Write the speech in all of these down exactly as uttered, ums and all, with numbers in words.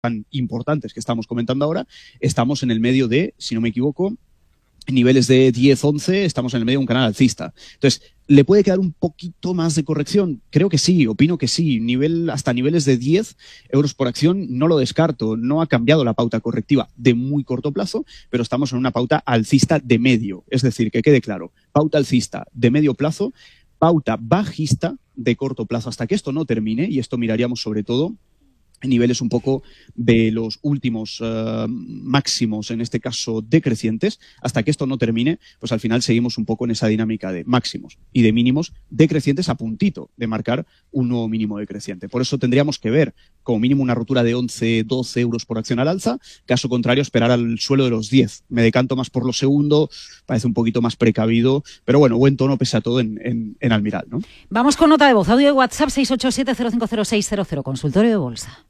tan importantes que estamos comentando ahora, estamos en el medio de, si no me equivoco, niveles de diez, once, estamos en el medio de un canal alcista. Entonces, ¿le puede quedar un poquito más de corrección? Creo que sí, opino que sí. Nivel, hasta niveles de diez euros por acción no lo descarto. No ha cambiado la pauta correctiva de muy corto plazo, pero estamos en una pauta alcista de medio. Es decir, que quede claro, pauta alcista de medio plazo, pauta bajista de corto plazo hasta que esto no termine, y esto miraríamos sobre todo niveles un poco de los últimos uh, máximos, en este caso decrecientes, hasta que esto no termine, pues al final seguimos un poco en esa dinámica de máximos y de mínimos decrecientes a puntito de marcar un nuevo mínimo decreciente. Por eso tendríamos que ver como mínimo una rotura de once, doce euros por acción al alza, caso contrario esperar al suelo de los diez. Me decanto más por lo segundo, parece un poquito más precavido, pero bueno, buen tono pese a todo en, en, en Almiral, ¿no? Vamos con nota de voz, audio de WhatsApp seis ocho siete cero cinco cero seis cero cero, consultorio de bolsa.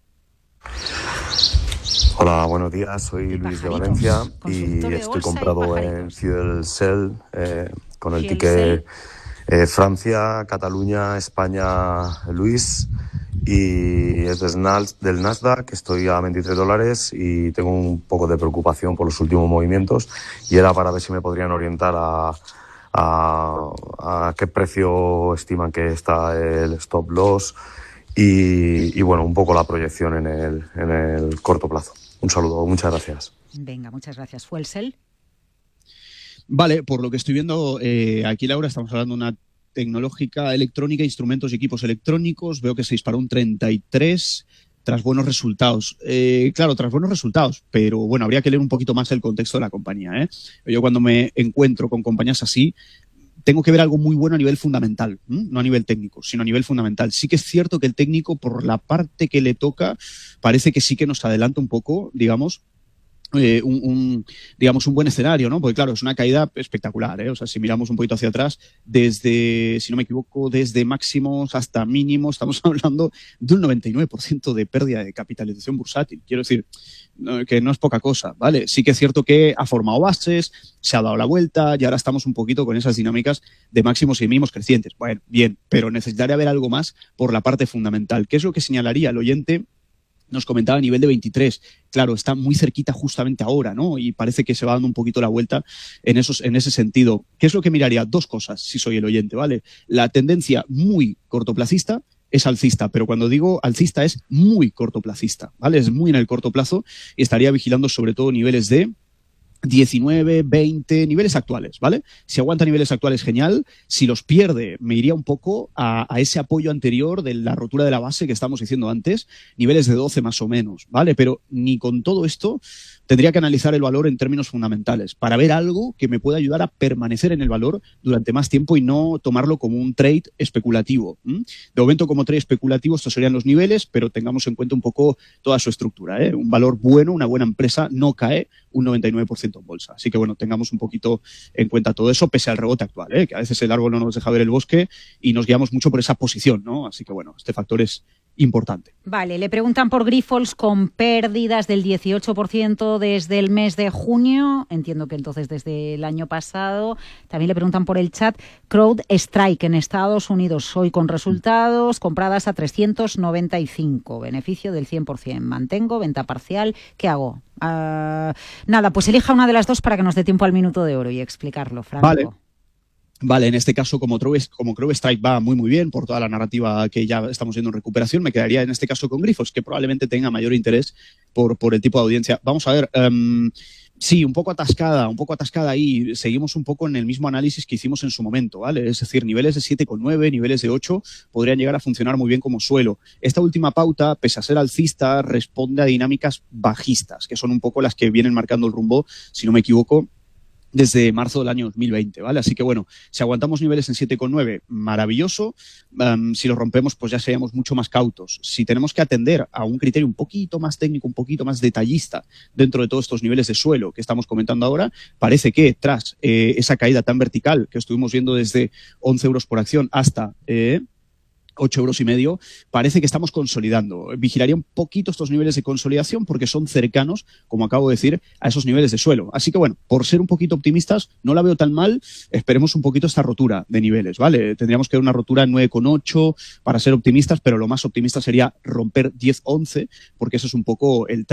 Hola, buenos días, soy Luis de Valencia y estoy comprado en Fuel Cell eh, con el ticket eh, Francia, Cataluña, España, Luis, y es del Nasdaq, estoy a veintitrés dólares y tengo un poco de preocupación por los últimos movimientos y era para ver si me podrían orientar a, a, a qué precio estiman que está el stop loss. Y, y bueno, un poco la proyección en el, en el corto plazo. Un saludo, muchas gracias. Venga, muchas gracias. ¿Fue el Cell? Vale, por lo que estoy viendo eh, aquí, Laura, estamos hablando de una tecnológica electrónica, instrumentos y equipos electrónicos. Veo que se disparó un treinta y tres tras buenos resultados. Eh, claro, tras buenos resultados, pero bueno, habría que leer un poquito más el contexto de la compañía, ¿eh? Yo cuando me encuentro con compañías así, tengo que ver algo muy bueno a nivel fundamental, ¿eh? No a nivel técnico, sino a nivel fundamental. Sí que es cierto que el técnico, por la parte que le toca, parece que sí que nos adelanta un poco, digamos, eh, un, un, digamos, un buen escenario, ¿no? Porque claro, es una caída espectacular, ¿eh? O sea, si miramos un poquito hacia atrás, desde, si no me equivoco, desde máximos hasta mínimos, estamos hablando de un noventa y nueve por ciento de pérdida de capitalización bursátil. Quiero decir, que no es poca cosa, ¿vale? Sí que es cierto que ha formado bases, se ha dado la vuelta y ahora estamos un poquito con esas dinámicas de máximos y mínimos crecientes. Bueno, bien, pero necesitaría ver algo más por la parte fundamental. ¿Qué es lo que señalaría el oyente? Nos comentaba a nivel de veintitrés. Claro, está muy cerquita justamente ahora, ¿no? Y parece que se va dando un poquito la vuelta en, esos, en ese sentido. ¿Qué es lo que miraría? Dos cosas, si soy el oyente, ¿vale? La tendencia muy cortoplacista es alcista, pero cuando digo alcista es muy cortoplacista, ¿vale? Es muy en el corto plazo y estaría vigilando sobre todo niveles de diecinueve, veinte, niveles actuales, ¿vale? Si aguanta niveles actuales, genial. Si los pierde, me iría un poco a, a ese apoyo anterior de la rotura de la base que estamos diciendo antes, niveles de doce más o menos, ¿vale? Pero ni con todo esto tendría que analizar el valor en términos fundamentales para ver algo que me pueda ayudar a permanecer en el valor durante más tiempo y no tomarlo como un trade especulativo. ¿Mm? De momento, como trade especulativo, estos serían los niveles, pero tengamos en cuenta un poco toda su estructura, ¿eh? Un valor bueno, una buena empresa, no cae un noventa y nueve por ciento en bolsa. Así que, bueno, tengamos un poquito en cuenta todo eso, pese al rebote actual, ¿eh? Que a veces el árbol no nos deja ver el bosque y nos guiamos mucho por esa posición, ¿no? Así que, bueno, este factor es importante. Vale, le preguntan por Grifols con pérdidas del dieciocho por ciento desde el mes de junio, entiendo que entonces desde el año pasado. También le preguntan por el chat CrowdStrike en Estados Unidos, hoy con resultados, compradas a trescientos noventa y cinco, beneficio del cien por ciento. Mantengo, venta parcial, ¿qué hago? Uh, nada, pues elija una de las dos para que nos dé tiempo al minuto de oro y explicarlo, Franco. Vale. Vale, en este caso, como CrowdStrike va muy muy bien por toda la narrativa que ya estamos viendo en recuperación, me quedaría en este caso con Grifols, que probablemente tenga mayor interés por, por el tipo de audiencia. Vamos a ver, um, sí, un poco atascada, un poco atascada ahí. Seguimos un poco en el mismo análisis que hicimos en su momento, ¿vale? Es decir, niveles de siete coma nueve, niveles de ocho podrían llegar a funcionar muy bien como suelo. Esta última pauta, pese a ser alcista, responde a dinámicas bajistas, que son un poco las que vienen marcando el rumbo, si no me equivoco, desde marzo del año dos mil veinte, ¿vale? Así que, bueno, si aguantamos niveles en siete coma nueve, maravilloso. Um, si los rompemos, pues ya seríamos mucho más cautos. Si tenemos que atender a un criterio un poquito más técnico, un poquito más detallista dentro de todos estos niveles de suelo que estamos comentando ahora, parece que tras eh, esa caída tan vertical que estuvimos viendo desde once euros por acción hasta... Eh, ocho euros y medio, parece que estamos consolidando. Vigilaría un poquito estos niveles de consolidación porque son cercanos, como acabo de decir, a esos niveles de suelo. Así que bueno, por ser un poquito optimistas, no la veo tan mal, esperemos un poquito esta rotura de niveles, ¿vale? Tendríamos que ver una rotura en nueve coma ocho para ser optimistas, pero lo más optimista sería romper diez once, porque eso es un poco el